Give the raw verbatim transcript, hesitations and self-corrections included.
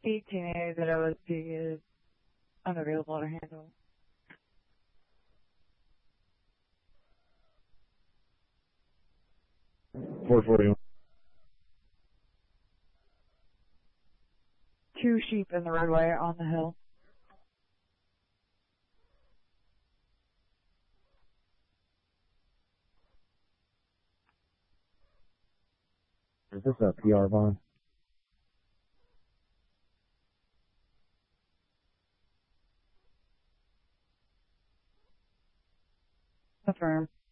eighteen A that O S P is unavailable to handle. four forty-one. Two sheep in the roadway on the hill. Is this a P R, Vaughn? Affirm.